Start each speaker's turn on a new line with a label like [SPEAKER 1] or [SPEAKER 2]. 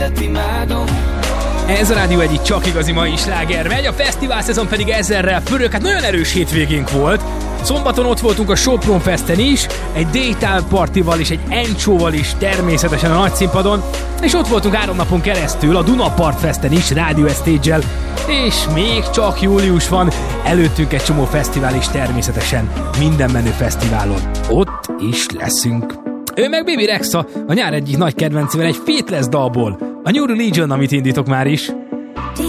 [SPEAKER 1] Ez a Rádió egyik csak igazi mai sláger megy, a fesztivál szezon pedig ezerrel pörög, hát nagyon erős hétvégénk volt. Szombaton ott voltunk a Sopron Festen is, egy Daytime Partival is, egy Encsóval is, természetesen a nagy színpadon, és ott voltunk 3 napon keresztül a Dunapart Festen is, Rádió Stage-el, és még csak július van, előttünk egy csomó fesztivál is természetesen minden menő fesztiválon. Ott is leszünk. Ő meg Bibi Rexha, a nyár egyik nagy kedvencével egy Faithless dalból, a New Religion, amit indítok már is.